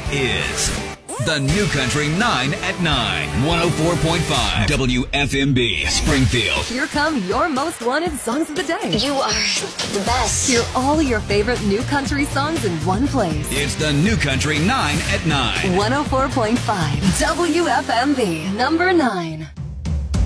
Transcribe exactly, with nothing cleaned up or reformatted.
is the New Country nine at nine. one oh four point five W F M B, Springfield. Here come your most wanted songs of the day. You are the best. Hear all your favorite new country songs in one place. It's the New Country nine at nine. one oh four point five W F M B, number nine.